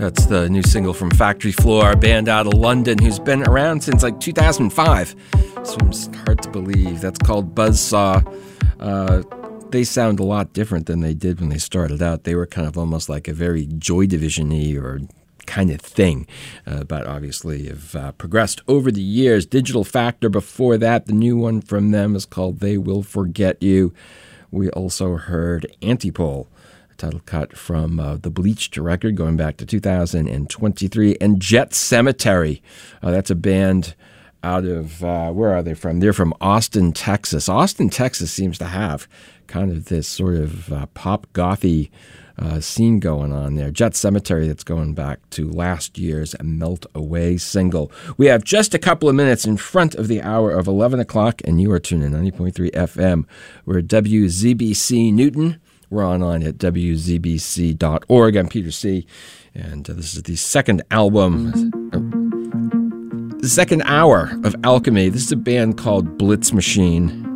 That's the new single from Factory Floor, a band out of London who's been around since like 2005. Seems hard to believe. That's called Buzzsaw. They sound a lot different than they did when they started out. They were kind of almost like a very Joy Division-y or kind of thing, but obviously have progressed over the years. Digital Factor before that. The new one from them is called They Will Forget You. We also heard Antipole, a title cut from the Bleached record going back to 2023, and Jet Cemetery. That's a band out of, where are they from? They're from Austin, Texas. Austin, Texas seems to have kind of this sort of pop gothy scene going on there. Jet Cemetery, that's going back to last year's Melt Away single. We have just a couple of minutes in front of the hour of 11 o'clock, and you are tuned in 90.3 FM. We're at WZBC Newton. We're online at WZBC.org. I'm Peter C., and this is the second album, the second hour of Alchemy. This is a band called Blitz Machine.